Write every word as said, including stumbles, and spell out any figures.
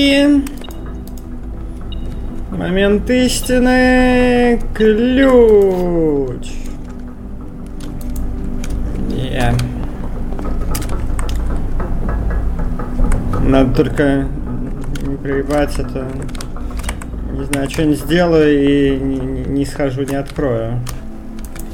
Момент истины. Ключ. Yeah. Надо только не проебать это. Не знаю, что не сделаю и не, не, не схожу, не открою.